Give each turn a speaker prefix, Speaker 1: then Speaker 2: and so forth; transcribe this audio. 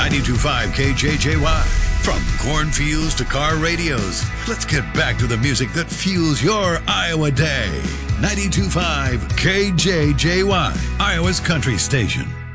Speaker 1: 92.5 KJJY. From cornfields to car radios, let's get back to the music that fuels your Iowa day. 92.5 KJJY, Iowa's country station.